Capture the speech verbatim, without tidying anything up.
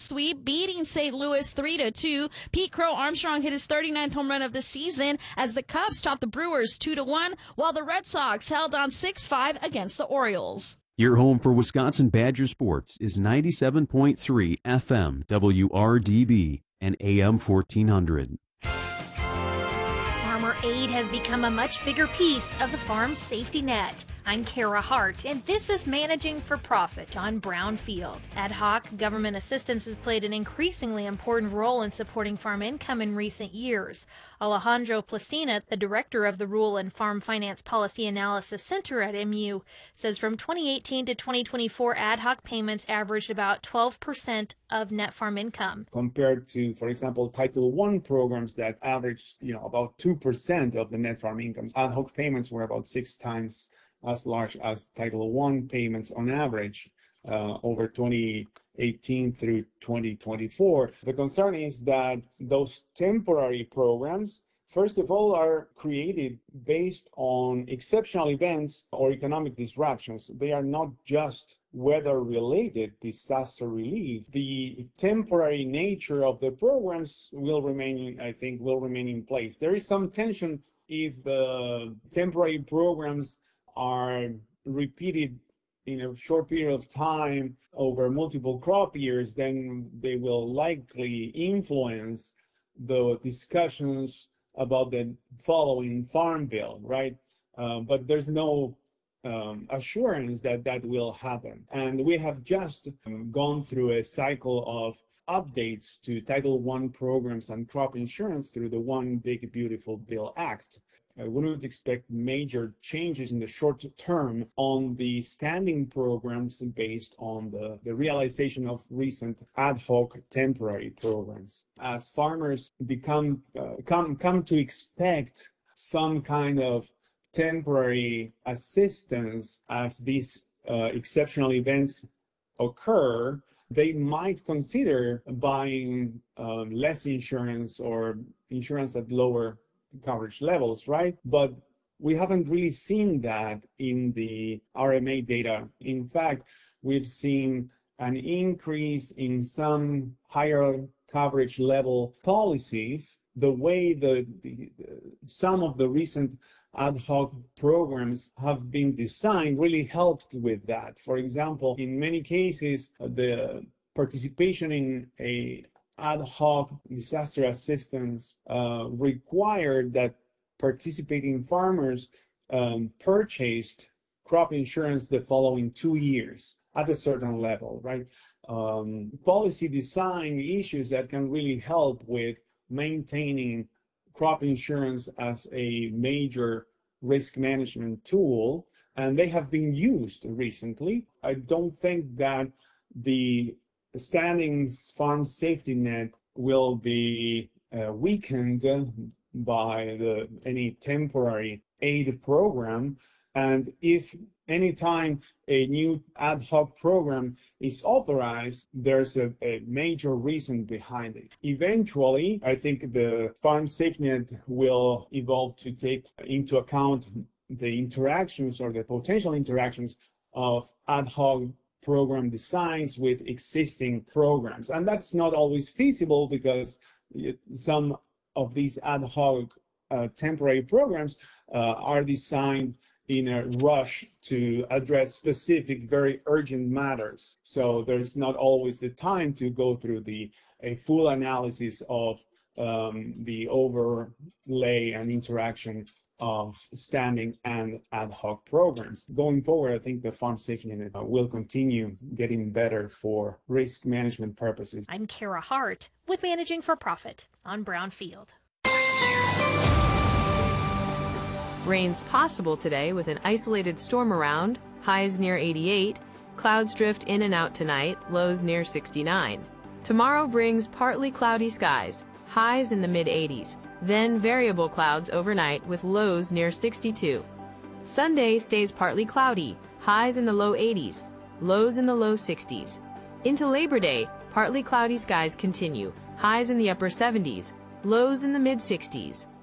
sweep, beating Saint Louis three to two. Pete Crow Armstrong hit his thirty-ninth home run of the season as the Cubs topped the Brewers two to one, while the Red Sox held on six five against the Orioles. Your home for Wisconsin Badger sports is ninety-seven point three F M W R D B and A M fourteen hundred. Farmer aid has become a much bigger piece of the farm safety net. I'm Kara Hart, and this is Managing for Profit on Brownfield. Ad hoc government assistance has played an increasingly important role in supporting farm income in recent years. Alejandro Plastina, the director of the Rural and Farm Finance Policy Analysis Center at M U, says from twenty eighteen to twenty twenty-four, ad hoc payments averaged about twelve percent of net farm income. Compared to, for example, Title one programs that averaged, you know, about two percent of the net farm income, ad hoc payments were about six times as large as Title one payments on average uh, over twenty eighteen through twenty twenty-four. The concern is that those temporary programs, first of all, are created based on exceptional events or economic disruptions. They are not just weather-related disaster relief. The temporary nature of the programs will remain, I think, will remain in place. There is some tension if the temporary programs are repeated in a short period of time over multiple crop years, then they will likely influence the discussions about the following farm bill, right? Uh, but there's no um, assurance that that will happen. And we have just um, gone through a cycle of updates to Title one programs and crop insurance through the One Big Beautiful Bill Act. I wouldn't expect major changes in the short term on the standing programs based on the, the realization of recent ad hoc temporary programs. As farmers become uh, come come to expect some kind of temporary assistance as these uh, exceptional events occur, they might consider buying um, less insurance or insurance at lower coverage levels, right? But we haven't really seen that in the R M A data. In fact, we've seen an increase in some higher coverage level policies. The way the, the, the some of the recent ad hoc programs have been designed really helped with that. For example, in many cases, the participation in a ad hoc disaster assistance uh, required that participating farmers um, purchased crop insurance the following two years at a certain level, right? Um, policy design issues that can really help with maintaining crop insurance as a major risk management tool, and they have been used recently. I don't think that the standing farm safety net will be uh, weakened by the any temporary aid program. And if anytime a new ad hoc program is authorized, there's a, a major reason behind it. Eventually, I think the farm safety net will evolve to take into account the interactions or the potential interactions of ad hoc program designs with existing programs. And that's not always feasible because some of these ad hoc uh, temporary programs uh, are designed in a rush to address specific, very urgent matters. So there's not always the time to go through the a full analysis of um, the overlay and interaction of standing and ad hoc programs. Going forward, I think the farm safety net will continue getting better for risk management purposes. I'm Kara Hart with Managing for Profit on Brownfield. Rains possible today with an isolated storm around, highs near eighty-eight. Clouds drift in and out tonight, lows near sixty-nine. Tomorrow brings partly cloudy skies, highs in the mid eighties. Then variable clouds overnight with lows near sixty-two. Sunday stays partly cloudy, highs in the low eighties, lows in the low sixties. Into Labor Day, partly cloudy skies continue, highs in the upper seventies, lows in the mid sixties.